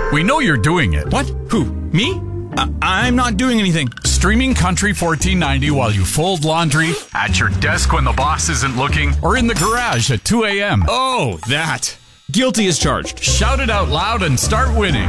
We know you're doing it. What? Who? Me? I'm not doing anything. Streaming Country 1490 while you fold laundry, at your desk when the boss isn't looking, or in the garage at 2 a.m. Oh, that. Guilty as charged. Shout it out loud and start winning.